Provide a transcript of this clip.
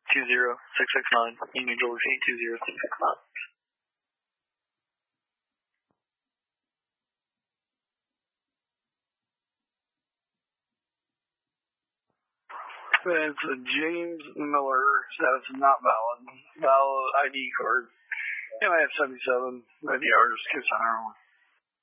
20669. Union George 820669. It's a James Miller, status is not valid. Valid ID card. MF 77, 50 hours, 601.